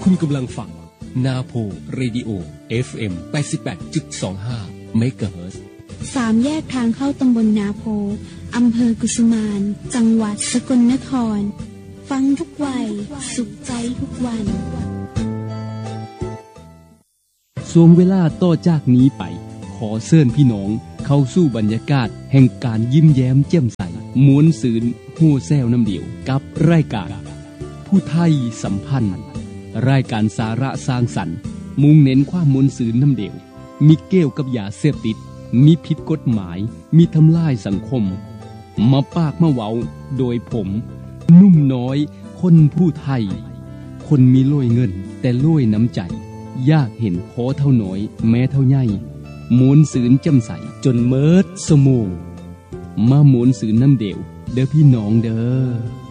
คุณกำลังฟังนาโพเรดิโอ FM 88.25 เมกะเฮิรตซ์ 3 แยกทางเข้าตำบลนาโพอำเภอกุสุมานจังหวัดสกลนครฟังทุกวัยสุขใจทุกวันช่วงเวลาต่อจากนี้ไปขอเชิญพี่น้องเข้าสู่บรรยากาศแห่งการยิ้มแย้มแจ่มใสม้วนซื่นฮู้แซวน้ำเดียวกับรายการผู้ไทยสัมพันธ์รายการสาระสร้างสรรค์มุ่งเน้นความม้วนซื่นน้ำเดียวมีเกี่ยวกับยาเสพติดมีผิดกฎหมายมีทำลายสังคมมาปากมาเว้าโดยผมนุ่มน้อยคนผู้ไทยคนมีโล่ยเงินแต่โล่ยน้ำใจอยากเห็นขอเท่าน้อยแม้เท่าใหญ่ม้วนซื่นแจ่มใสจนเมิดสมองมาม้วนซื่นน้ำเดียวเด้อพี่น้องเด้อ